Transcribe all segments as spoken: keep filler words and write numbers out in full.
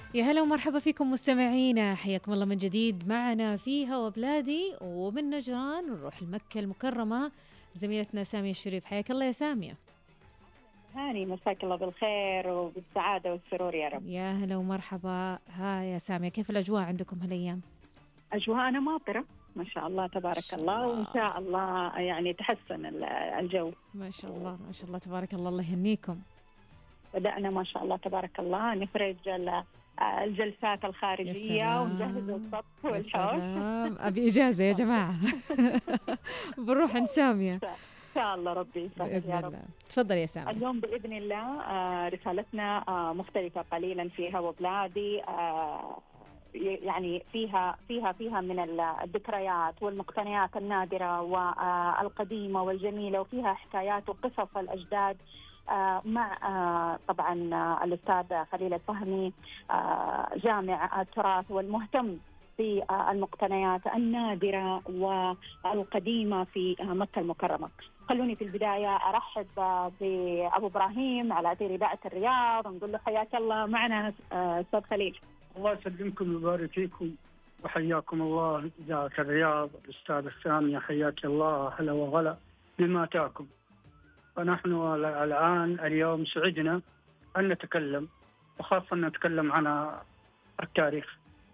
يا هلا ومرحبا فيكم مستمعينا، حياكم الله من جديد معنا في هوا بلادي. ومن نجران نروح لمكة المكرمة، زميلتنا سامية الشريف. حياك الله يا سامية. هاني مساك الله بالخير وبالسعادة والسرور يا رب. يا هلا ومرحبا. ها يا سامية، كيف الأجواء عندكم هالأيام؟ أجواءنا ماطرة ما شاء الله ما تبارك شاء الله، وإن الله شاء الله يعني تحسن ال- الجو. ما شاء الله ما شاء الله تبارك الله، الله يهنيكم. بدأنا ما شاء الله تبارك الله نخرج ال- الجلسات يا الخارجية ونجهز سلام السطح يا والحوش. سلام، أبي إجازة يا جماعة. بنروح عند سامية إن شاء الله ربي يسهل بإذن يا رب. الله. تفضل يا سامية. اليوم بإذن الله آه، رسالتنا آه، مختلفة قليلا في هوا بلادي. آه، يعني فيها فيها فيها من الذكريات والمقتنيات النادرة والقديمة والجميلة، وفيها حكايات وقصص الأجداد آه، مع آه، طبعا آه، الأستاذ خليل الفهمي، آه، جامع التراث والمهتم بالمقتنيات النادرة والقديمة في مكة المكرمة. خلوني في البداية أرحب بأبو إبراهيم على أثير إذاعة الرياض، ونقول له حياك الله معنا أستاذ خليل. الله يسلمكم ويبارك فيكم، وحياكم الله إذاعة الرياض. الأستاذ السامية حياك الله، هلا وغلا بما أتاكم. فنحن الآن اليوم سعدنا أن نتكلم، وخاصة أن نتكلم عن التاريخ.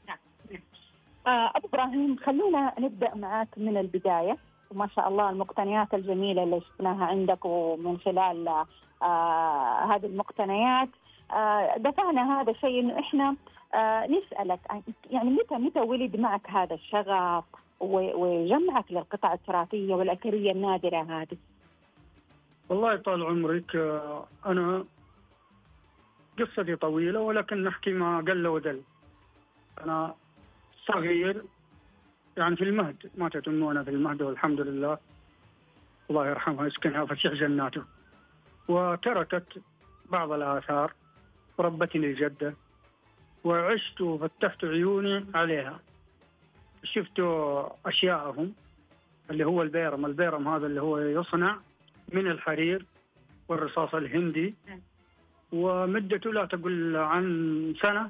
أبو إبراهيم، خلونا نبدأ معك من البداية. وما شاء الله المقتنيات الجميلة اللي شفناها عندك، ومن خلال آه هذه المقتنيات آه دفعنا هذا الشيء إنه إحنا آه نسألك يعني متى متى ولد معك هذا الشغف وجمعك للقطع التراثية والأثرية النادرة هذه؟ والله طال عمرك، أنا قصتي طويلة ولكن نحكي ما قل ودل. أنا صغير يعني في المهد، ماتت أمي وأنا في المهد والحمد لله، الله يرحمها يسكنها فسيح جناته. وتركت بعض الآثار وربتني الجدة، وعشت وفتحت عيوني عليها. شفت أشياءهم اللي هو البيرم البيرم هذا اللي هو يصنع من الحرير والرصاص الهندي، ومدته لا تقل عن سنة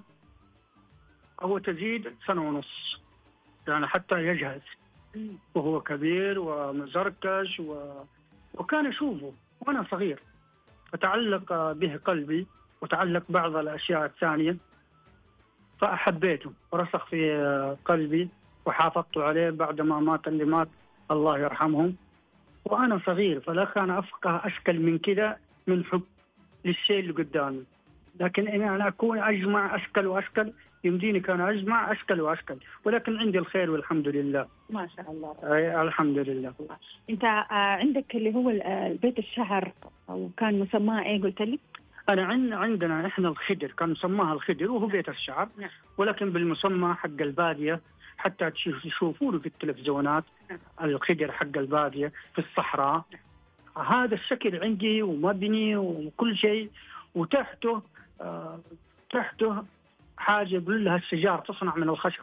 أو تزيد سنة ونص، يعني حتى يجهز وهو كبير ومزركش و... وكان أشوفه وأنا صغير، فتعلق به قلبي وتعلق بعض الأشياء الثانية، فأحبيته ورسخ في قلبي وحافظت عليه بعدما مات اللي مات الله يرحمهم وأنا صغير. فلا كان أفقه أشكل من كذا من حب للشيء اللي قدامي، لكن إن أنا أكون أجمع أشكل وأشكل يمديني كان أجمع أشكل وأشكل، ولكن عندي الخير والحمد لله. ما شاء الله. أي الحمد لله. أنت عندك اللي هو بيت الشعر، وكان مسماه إيه قلت لي؟ أنا عندنا إحنا الخدر، كان مسماها الخدر وهو بيت الشعر، ولكن بالمسمى حق البادية، حتى تشوفونه في التلفزيونات الخدر حق البادية في الصحراء. هذا الشكل عندي ومبني وكل شيء، وتحته آه تحته حاجة يقول لها الشجار تصنع من الخشب،